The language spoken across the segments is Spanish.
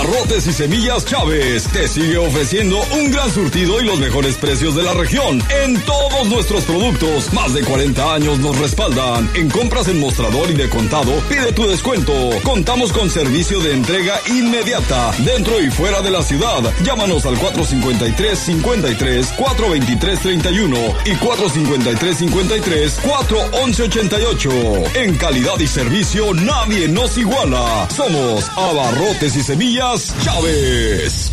Abarrotes y Semillas Chávez te sigue ofreciendo un gran surtido y los mejores precios de la región en todos nuestros productos. Más de 40 años nos respaldan. En compras en mostrador y de contado, pide tu descuento. Contamos con servicio de entrega inmediata dentro y fuera de la ciudad. Llámanos al 453-53, 423-31 y 453-53, 411-88. En calidad y servicio nadie nos iguala. Somos Abarrotes y Semillas Chávez.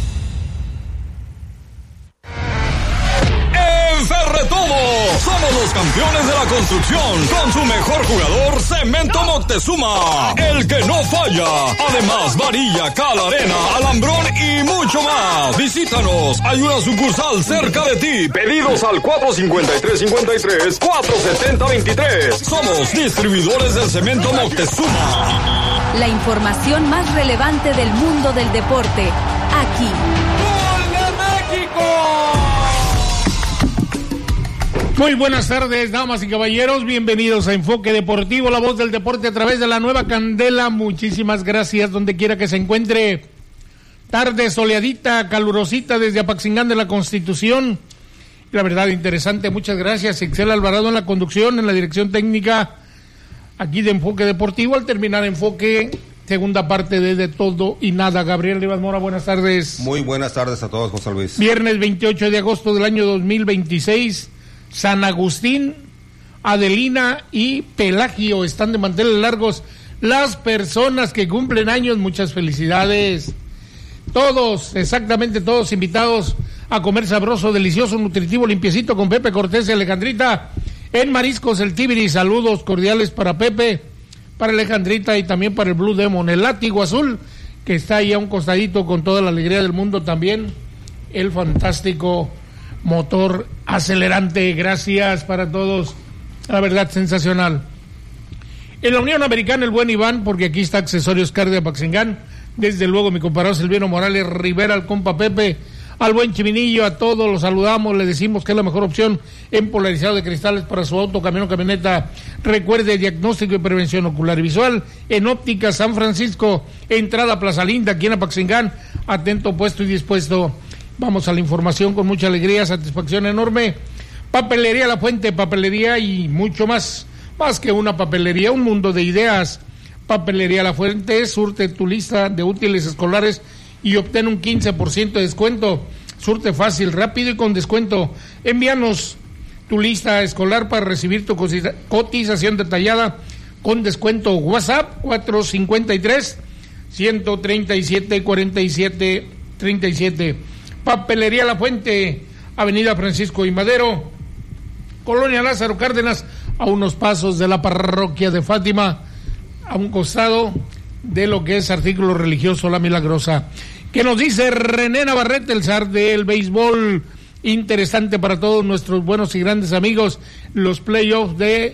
En Ferretodo somos los campeones de la construcción con su mejor jugador, Cemento Moctezuma, el que no falla. Además, varilla, cal, arena, alambrón y mucho más. Visítanos, hay una sucursal cerca de ti. Pedidos al 453-53, 470-23. Somos distribuidores del Cemento Moctezuma. La información más relevante del mundo del deporte, aquí. ¡Gol de México! Muy buenas tardes, damas y caballeros, bienvenidos a Enfoque Deportivo, la voz del deporte a través de la nueva Candela. Muchísimas gracias donde quiera que se encuentre. Tarde soleadita, calurosita desde Apaxingán de la Constitución. La verdad, interesante, muchas gracias. Ixel Alvarado en la conducción, en la dirección técnica aquí de Enfoque Deportivo. Al terminar Enfoque, segunda parte de Todo y Nada. Gabriel Rivas Mora, buenas tardes. Muy buenas tardes a todos, José Luis. Viernes 28 de agosto del año 2026, San Agustín, Adelina y Pelagio están de manteles largos. Las personas que cumplen años, muchas felicidades. Todos, exactamente todos invitados a comer sabroso, delicioso, nutritivo, limpiecito con Pepe Cortés y Alejandrita. En Mariscos El Tibiri, saludos cordiales para Pepe, para Alejandrita y también para el Blue Demon, el látigo azul, que está ahí a un costadito con toda la alegría del mundo también, el fantástico motor acelerante, gracias para todos, la verdad sensacional. En la Unión Americana el buen Iván, porque aquí está Accesorios Car de Apaxingán, desde luego mi compadre Silvino Morales Rivera, al compa Pepe, al buen Chiminillo, a todos los saludamos, le decimos que es la mejor opción en polarizado de cristales para su auto, camión, camioneta. Recuerde, diagnóstico y prevención ocular y visual en Óptica San Francisco, entrada a Plaza Linda, aquí en Apaxingán. Atento, puesto y dispuesto. Vamos a la información con mucha alegría, satisfacción enorme. Papelería La Fuente, papelería y mucho más. Más que una papelería, un mundo de ideas. Papelería La Fuente, surte tu lista de útiles escolares y obtén un 15% de descuento. Surte fácil, rápido y con descuento. Envíanos tu lista escolar para recibir tu cotización detallada con descuento. WhatsApp 453-137-4737. Papelería La Fuente, Avenida Francisco y Madero, Colonia Lázaro Cárdenas, a unos pasos de la parroquia de Fátima, a un costado de lo que es artículo religioso La Milagrosa. ¿Qué nos dice René Navarrete, el zar del béisbol? Interesante para todos nuestros buenos y grandes amigos. Los playoffs de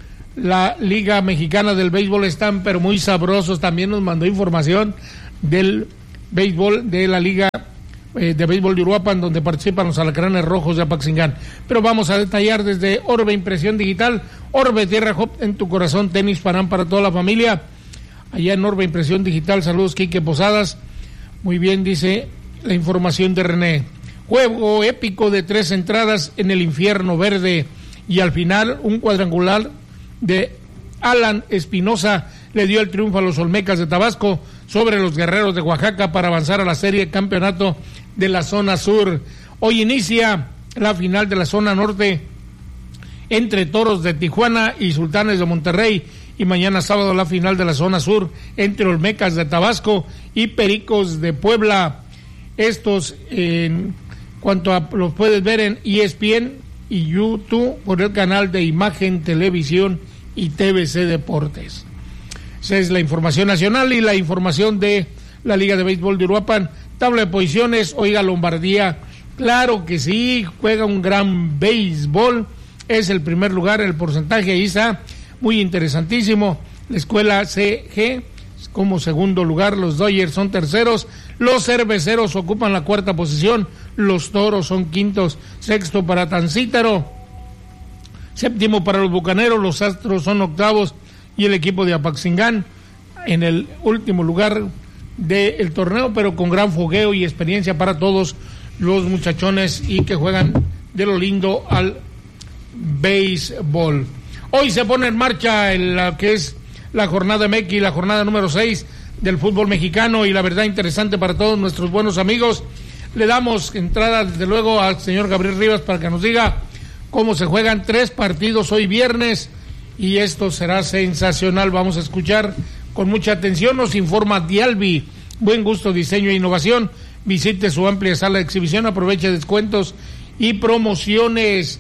la Liga Mexicana del Béisbol están pero muy sabrosos. También nos mandó información del béisbol de la Liga de Béisbol de Uruapan, donde participan los Alacranes Rojos de Apaxingán. Pero vamos a detallar desde Orbe Impresión Digital, Orbe Tierra Hop, en tu corazón, tenis Panam para toda la familia. Allá en Orbe Impresión Digital, saludos Quique Posadas. Muy bien, dice la información de René. Juego épico de 3 entradas en el infierno verde y al final un cuadrangular de Alan Espinosa le dio el triunfo a los Olmecas de Tabasco sobre los Guerreros de Oaxaca para avanzar a la serie de campeonato de la zona sur. Hoy inicia la final de la zona norte entre Toros de Tijuana y Sultanes de Monterrey, y mañana sábado la final de la zona sur entre Olmecas de Tabasco y Pericos de Puebla. Estos en cuanto a los puedes ver en ESPN y YouTube por el canal de Imagen Televisión y TVC Deportes. Esa es la información nacional y la información de la Liga de Béisbol de Uruapan. Tabla de posiciones, oiga, Lombardía, claro que sí, juega un gran béisbol, es el primer lugar en el porcentaje, ahí está, muy interesantísimo. La escuela CG como segundo lugar, los Dodgers son terceros, los Cerveceros ocupan la cuarta posición, los Toros son quintos, sexto para Tancítaro, séptimo para los Bucaneros, los Astros son octavos y el equipo de Apaxingán en el último lugar del torneo, pero con gran fogueo y experiencia para todos los muchachones y que juegan de lo lindo al béisbol. Hoy se pone en marcha la que es la jornada MX, la jornada número 6 del fútbol mexicano, y la verdad interesante para todos nuestros buenos amigos. Le damos entrada desde luego al señor Gabriel Rivas para que nos diga cómo se juegan 3 partidos hoy viernes, y esto será sensacional. Vamos a escuchar con mucha atención. Nos informa Dialbi, Buen Gusto, Diseño e Innovación. Visite su amplia sala de exhibición, aproveche descuentos y promociones.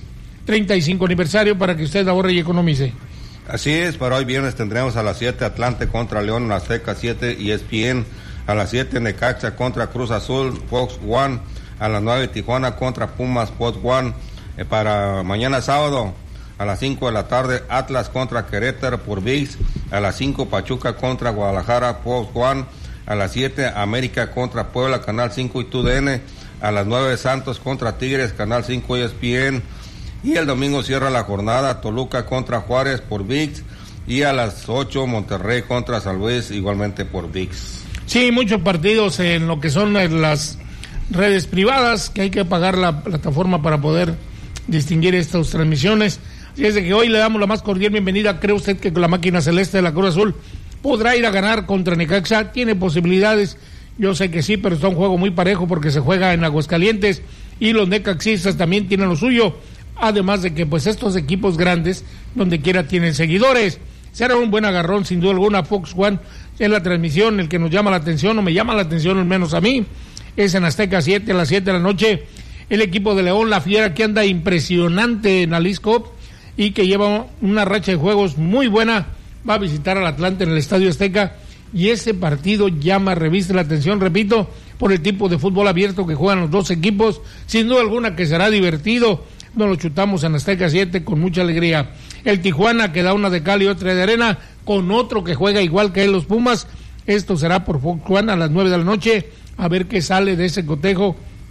35 aniversario para que usted ahorre y economice. Así es, para hoy viernes tendremos a las 7 Atlante contra León en Azteca 7 y ESPN, a las 7 Necaxa contra Cruz Azul, Fox One, a las 9 Tijuana contra Pumas, Fox One. Para mañana sábado a las 5 de la tarde Atlas contra Querétaro por ViX, a las 5 Pachuca contra Guadalajara, Fox One, a las 7 América contra Puebla, Canal 5 y TUDN, a las 9 Santos contra Tigres, Canal 5 y ESPN. Y el domingo cierra la jornada Toluca contra Juárez por ViX, y a las 8 Monterrey contra San Luis igualmente por ViX. Sí, muchos partidos en lo que son las redes privadas, que hay que pagar la plataforma para poder distinguir estas transmisiones. Así es de que hoy le damos la más cordial bienvenida. ¿Cree usted que con la máquina celeste de la Cruz Azul podrá ir a ganar contra Necaxa? ¿Tiene posibilidades? Yo sé que sí, pero está un juego muy parejo porque se juega en Aguascalientes y los necaxistas también tienen lo suyo. Además de que pues estos equipos grandes, donde quiera tienen seguidores. Será un buen agarrón, sin duda alguna. Fox One en la transmisión, el que nos llama la atención, o me llama la atención al menos a mí, es en Azteca 7, a las 7 de la noche, el equipo de León, la Fiera, que anda impresionante en Jalisco y que lleva una racha de juegos muy buena, va a visitar al Atlante en el Estadio Azteca, y ese partido llama, reviste la atención, repito, por el tipo de fútbol abierto que juegan los dos equipos, sin duda alguna que será divertido. Nos lo chutamos en Azteca 7 con mucha alegría. El Tijuana, que da una de cal y otra de arena, con otro que juega igual que él, los Pumas. Esto será por Fox One a las 9 de la noche, a ver qué sale de ese cotejo.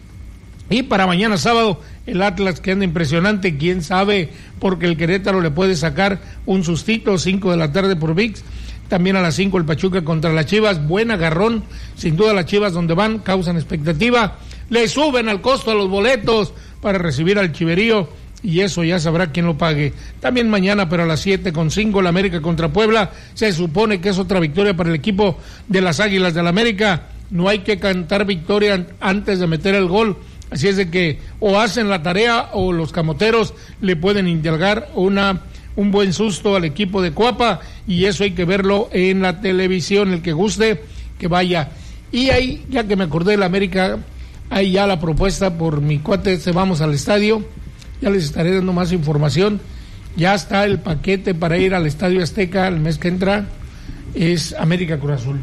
Y para mañana sábado, el Atlas, que anda impresionante, quién sabe, porque el Querétaro le puede sacar un sustito, 5 de la tarde por ViX. También a las 5 el Pachuca contra las Chivas, buen agarrón, sin duda las Chivas donde van causan expectativa, le suben al costo a los boletos para recibir al Chiverío, y eso ya sabrá quién lo pague. También mañana, pero a las 7:05, la América contra Puebla, se supone que es otra victoria para el equipo de las Águilas del América. No hay que cantar victoria antes de meter el gol, así es de que o hacen la tarea o los camoteros le pueden indilgar un buen susto al equipo de Coapa, y eso hay que verlo en la televisión. El que guste, que vaya. Y ahí, ya que me acordé de la América, hay ya la propuesta por mi cuate, vamos al estadio, ya les estaré dando más información. Ya está el paquete para ir al Estadio Azteca el mes que entra, es América Cruz Azul.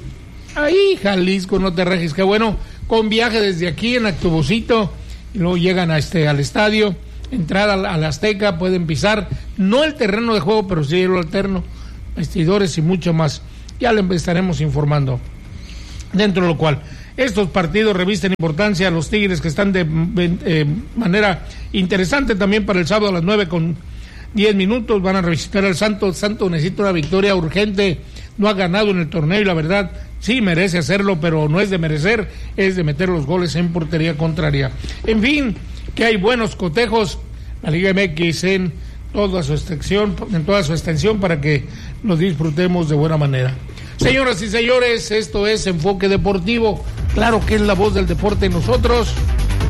Ahí, Jalisco, no te rejes, qué bueno, con viaje desde aquí en autobusito, y luego llegan al estadio, entrada al Azteca, pueden pisar, no el terreno de juego, pero sí el alterno, vestidores y mucho más. Ya les estaremos informando. Dentro de lo cual, estos partidos revisten importancia a los Tigres, que están de manera interesante también para el sábado a las 9:10. Van a revisitar al Santos. Santos necesita una victoria urgente, no ha ganado en el torneo y la verdad sí merece hacerlo, pero no es de merecer, es de meter los goles en portería contraria. En fin, que hay buenos cotejos, la Liga MX en toda su extensión para que los disfrutemos de buena manera. Señoras y señores, esto es Enfoque Deportivo. Claro que es la voz del deporte en nosotros.